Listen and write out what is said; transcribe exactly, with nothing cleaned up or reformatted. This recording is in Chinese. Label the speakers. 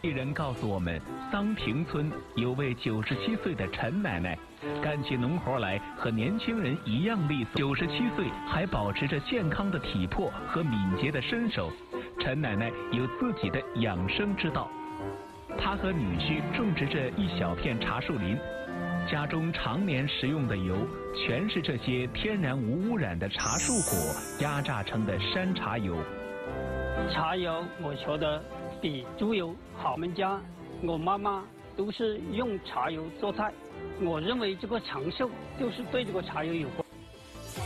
Speaker 1: 一人告诉我们，桑坪村有位九十七岁的陈奶奶，干起农活来和年轻人一样利索。九十七岁还保持着健康的体魄和敏捷的身手。陈奶奶有自己的养生之道，她和女婿种植着一小片茶树林，家中常年食用的油全是这些天然无污染的茶树果压榨成的山茶油。
Speaker 2: 茶油我觉得比猪油好，我们家我妈妈都是用茶油做菜，我认为这个长寿就是对这个茶油有关。